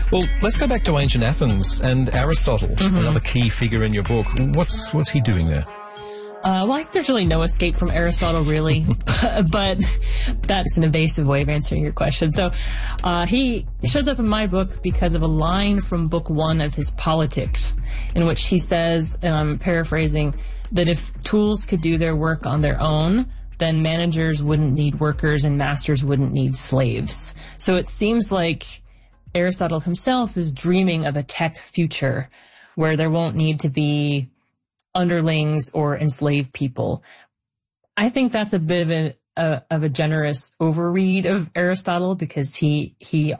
Well, let's go back to ancient Athens and Aristotle, another key figure in your book. What's he doing there? Well, I think there's really no escape from Aristotle, really, but that's an evasive way of answering your question. So he shows up in my book because of a line from book 1 of his Politics, in which he says, and I'm paraphrasing, that if tools could do their work on their own, then managers wouldn't need workers and masters wouldn't need slaves. So it seems like Aristotle himself is dreaming of a tech future where there won't need to be underlings or enslaved people. I think that's a bit of a generous overread of Aristotle, because he